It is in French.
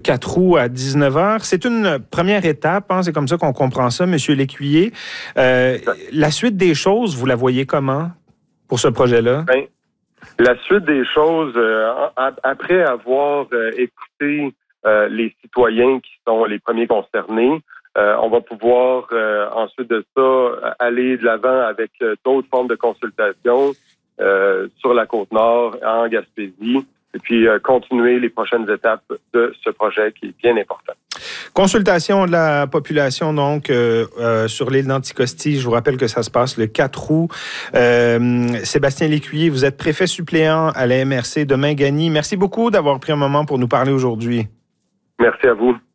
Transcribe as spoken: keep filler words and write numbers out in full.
quatre roues à dix-neuf heures. C'est une première étape, hein, c'est comme ça qu'on comprend ça, M. Lécuyer. Euh, la suite des choses, vous la voyez comment pour ce projet-là? Bien, la suite des choses, euh, après avoir euh, écouté euh, les citoyens qui sont les premiers concernés, euh, on va pouvoir euh, ensuite de ça aller de l'avant avec euh, d'autres formes de consultation euh, sur la Côte-Nord, en Gaspésie, et puis euh, continuer les prochaines étapes de ce projet qui est bien important. Consultation de la population, donc, euh, euh, sur l'île d'Anticosti. Je vous rappelle que ça se passe le quatre août. Euh, Sébastien Lécuyer, vous êtes préfet suppléant à la M R C de Mingani. Merci beaucoup d'avoir pris un moment pour nous parler aujourd'hui. Merci à vous.